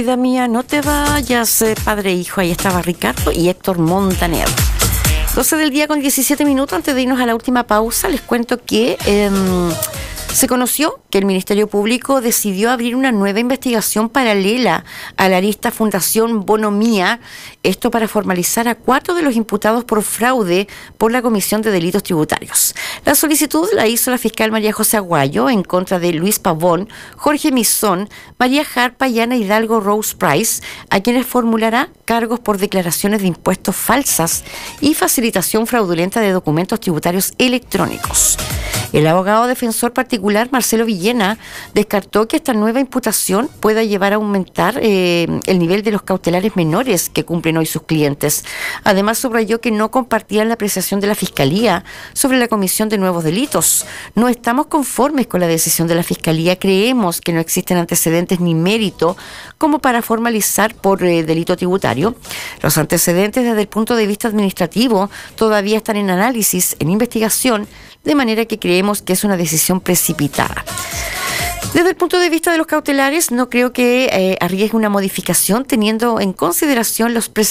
Vida mía, no te vayas, padre e hijo. Ahí estaba Ricardo y Héctor Montaner. 12 del día con 17 minutos. Antes de irnos a la última pausa, les cuento que se conoció que el Ministerio Público decidió abrir una nueva investigación paralela a la arista Fundación Bonomía, esto para formalizar a 4 de los imputados por fraude por la Comisión de Delitos Tributarios. La solicitud la hizo la fiscal María José Aguayo en contra de Luis Pavón, Jorge Misón, María Jarpa y Ana Hidalgo Rose Price, a quienes formulará cargos por declaraciones de impuestos falsas y facilitación fraudulenta de documentos tributarios electrónicos. El abogado defensor particular Marcelo Villena descartó que esta nueva imputación pueda llevar a aumentar el nivel de los cautelares menores que cumplen hoy sus clientes. Además, subrayó que no compartían la apreciación de la Fiscalía sobre la comisión de nuevos delitos. No estamos conformes con la decisión de la Fiscalía. Creemos que no existen antecedentes ni mérito como para formalizar por delito tributario. Los antecedentes desde el punto de vista administrativo todavía están en análisis, en investigación, de manera que creemos que es una decisión precipitada. Desde el punto de vista de los cautelares, no creo que arriesgue una modificación teniendo en consideración los precedentes